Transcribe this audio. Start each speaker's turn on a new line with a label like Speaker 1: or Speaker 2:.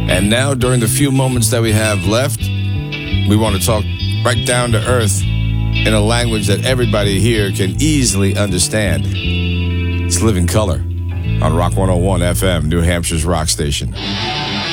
Speaker 1: And now, during the few moments that we have left, we want to talk right down to earth in a language that everybody here can easily understand. It's Living Color on Rock 101 FM, New Hampshire's rock station.